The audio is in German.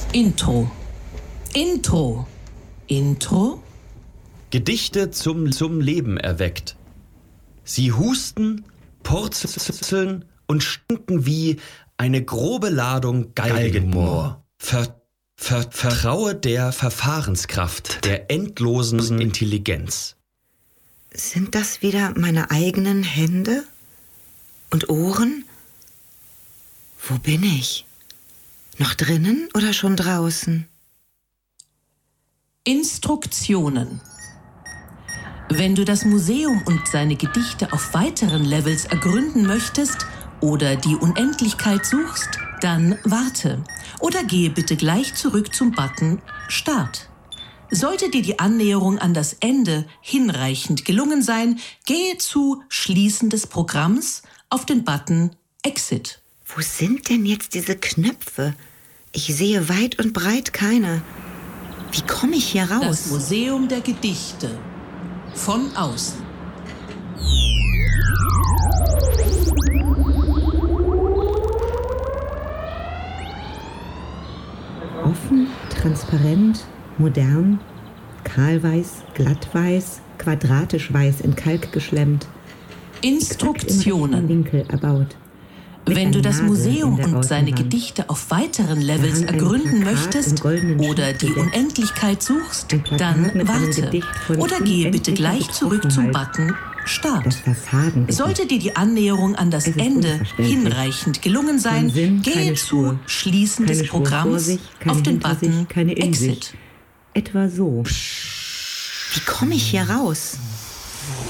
Intro. Intro. Intro. Gedichte zum Leben erweckt. Sie husten, purzeln und stinken wie eine grobe Ladung Galgenmoor. Vertraue der Verfahrenskraft, der endlosen Intelligenz. Sind das wieder meine eigenen Hände und Ohren? Wo bin ich? Noch drinnen oder schon draußen? Instruktionen. Wenn du das Museum und seine Gedichte auf weiteren Levels ergründen möchtest oder die Unendlichkeit suchst, dann warte oder gehe bitte gleich zurück zum Button Start. Sollte dir die Annäherung an das Ende hinreichend gelungen sein, gehe zu Schließen des Programms auf den Button Exit. Wo sind denn jetzt diese Knöpfe? Ich sehe weit und breit keine. Wie komme ich hier raus? Das Museum der Gedichte. Von außen. Offen, transparent, modern, kahlweiß, glattweiß, quadratisch weiß in Kalk geschlemmt. Instruktionen. Winkel erbaut. Wenn du das Museum und seine Gedichte auf weiteren Levels ergründen möchtest oder die Unendlichkeit suchst, dann warte oder gehe bitte gleich zurück zum Button Start. Sollte dir die Annäherung an das Ende hinreichend gelungen sein, gehe zu Schließen des Programms auf den Button Exit. Etwa so. Wie komme ich hier raus?